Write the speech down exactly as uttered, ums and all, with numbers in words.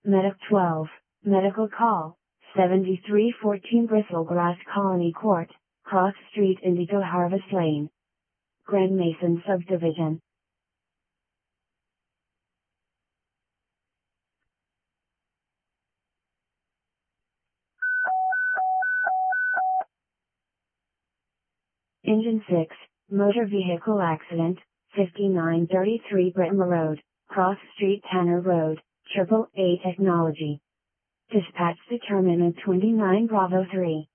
Medic twelve, medical call, seventy-three fourteen Bristlegrass Colony Court, Cross Street, Indigo Harvest Lane, Grand Mason Subdivision. Engine six, motor vehicle accident, fifty-nine thirty-three Britmer Road, Cross Street, Tanner Road, triple A Technology. Dispatch determinant twenty-nine Bravo three.